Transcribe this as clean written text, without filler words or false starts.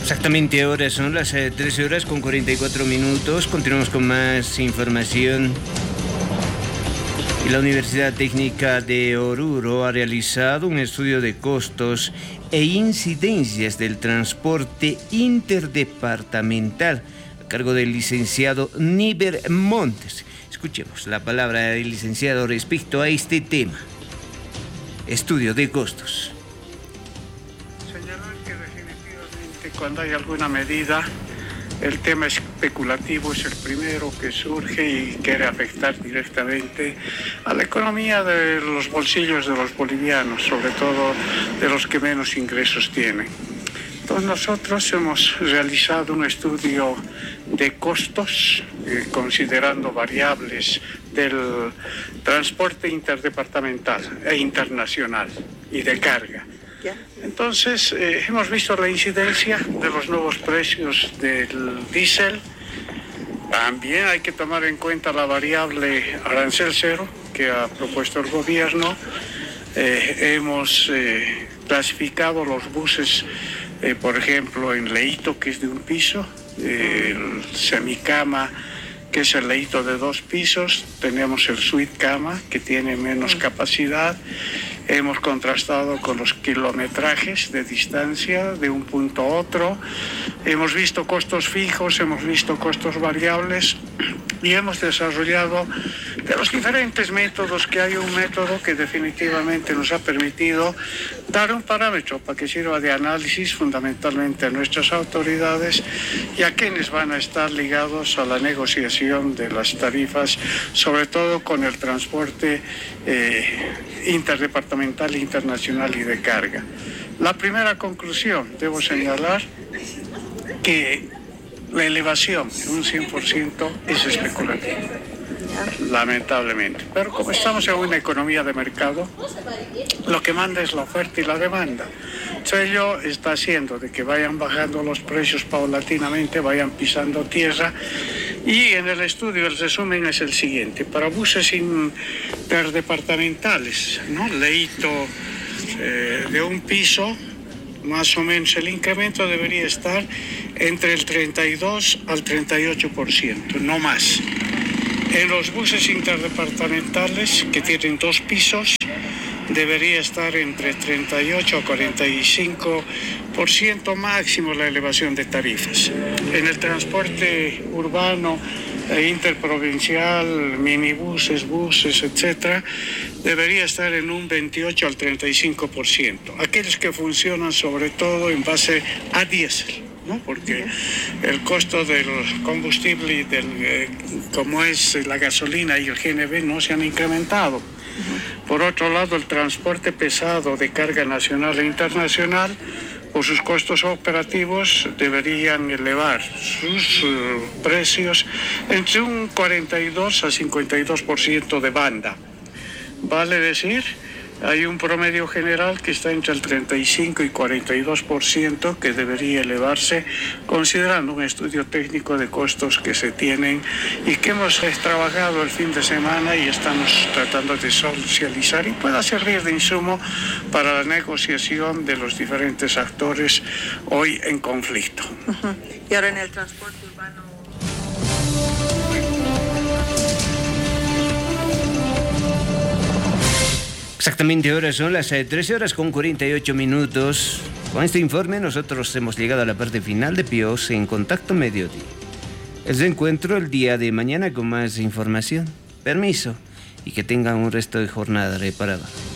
Exactamente, ahora son las 13 horas con 44 minutos. Continuamos con más información. Y la Universidad Técnica de Oruro ha realizado un estudio de costos e incidencias del transporte interdepartamental a cargo del licenciado Níber Montes. Escuchemos la palabra del licenciado respecto a este tema. Estudio de costos. Señalar que definitivamente cuando hay alguna medida, el tema especulativo es el primero que surge y quiere afectar directamente a la economía de los bolsillos de los bolivianos, sobre todo de los que menos ingresos tienen. Entonces nosotros hemos realizado un estudio de costos, considerando variables del transporte interdepartamental e internacional y de carga. Entonces, hemos visto la incidencia de los nuevos precios del diésel. También hay que tomar en cuenta la variable arancel cero que ha propuesto el gobierno. Hemos clasificado los buses, por ejemplo, en leito, que es de un piso, el semicama, que es el leito de 2 pisos. Tenemos el suite cama, que tiene menos capacidad. Hemos contrastado con los kilometrajes de distancia de un punto a otro. Hemos visto costos fijos, hemos visto costos variables y hemos desarrollado de los diferentes métodos que hay un método que definitivamente nos ha permitido dar un parámetro para que sirva de análisis fundamentalmente a nuestras autoridades y a quienes van a estar ligados a la negociación de las tarifas, sobre todo con el transporte interdepartamental, internacional y de carga. La primera conclusión, debo señalar que la elevación en un 100% es especulativa, lamentablemente. Pero como estamos en una economía de mercado, lo que manda es la oferta y la demanda. Ello está haciendo de que vayan bajando los precios paulatinamente, vayan pisando tierra. Y en el estudio el resumen es el siguiente: para buses interdepartamentales, ¿no? Leito de un piso, más o menos el incremento debería estar entre el 32 al 38%, no más. En los buses interdepartamentales que tienen 2 pisos, debería estar entre 38 a 45% máximo la elevación de tarifas. En el transporte urbano e interprovincial, minibuses, buses, etcétera, debería estar en un 28 al 35%. Aquellos que funcionan sobre todo en base a diésel, ¿no? Porque el costo del combustible y como es la gasolina y el GNV no se han incrementado. Por otro lado, el transporte pesado de carga nacional e internacional, por sus costos operativos, deberían elevar sus precios entre un 42 a 52% de banda. Vale decir, hay un promedio general que está entre el 35 y 42% que debería elevarse, considerando un estudio técnico de costos que se tienen y que hemos trabajado el fin de semana y estamos tratando de socializar y pueda servir de insumo para la negociación de los diferentes actores hoy en conflicto. Y ahora en el transporte urbano. Exactamente, ahora son las 13 horas con 48 minutos. Con este informe nosotros hemos llegado a la parte final de PIOS en Contacto Mediodía. El reencuentro el día de mañana con más información. Permiso y que tengan un resto de jornada reparada.